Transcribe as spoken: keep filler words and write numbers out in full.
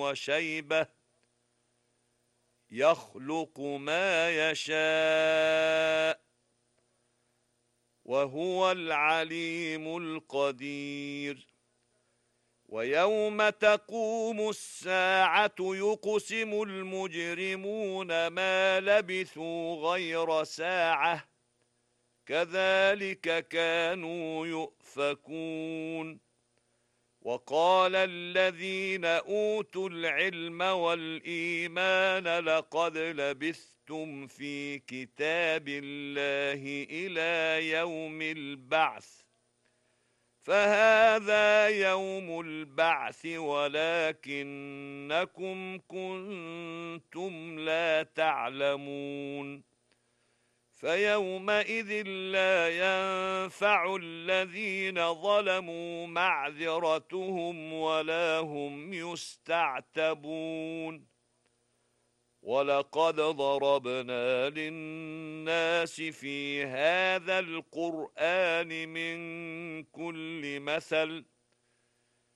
وشيبة يخلق ما يشاء وهو العليم القدير. ويوم تقوم الساعة يقسم المجرمون ما لبثوا غير ساعة كذلك كانوا يؤفكون. وقال الذين أوتوا العلم والإيمان لقد لبثتم في كتاب الله إلى يوم البعث فهذا يوم البعث ولكنكم كنتم لا تعلمون. فيومئذ لا ينفع الذين ظلموا معذرتهم ولا هم يستعتبون. ولقد ضربنا للناس في هذا القرآن من كل مثل